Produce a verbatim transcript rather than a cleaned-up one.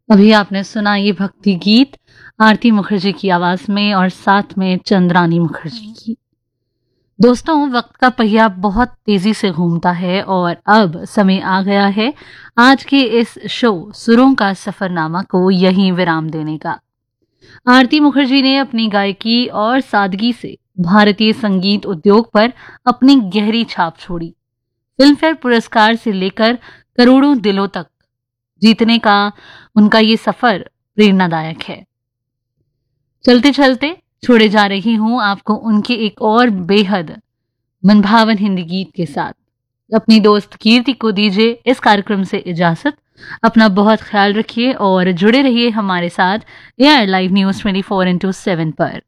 अभी आपने सुना ये भक्ति गीत आरती मुखर्जी की आवाज में और साथ में चंद्रानी मुखर्जी की। दोस्तों, वक्त का पहिया बहुत तेजी से घूमता है और अब समय आ गया है आज के इस शो सुरों का सफरनामा को यहीं विराम देने का। आरती मुखर्जी ने अपनी गायकी और सादगी से भारतीय संगीत उद्योग पर अपनी गहरी छाप छोड़ी। फिल्मफेयर पुरस्कार से लेकर करोड़ों दिलों तक जीतने का उनका ये सफर प्रेरणादायक है। चलते चलते छोड़े जा रही हूं आपको उनके एक और बेहद मनभावन हिंदी गीत के साथ। अपनी दोस्त कीर्ति को दीजिए इस कार्यक्रम से इजाजत। अपना बहुत ख्याल रखिए और जुड़े रहिए हमारे साथ AR live news twenty four into seven पर।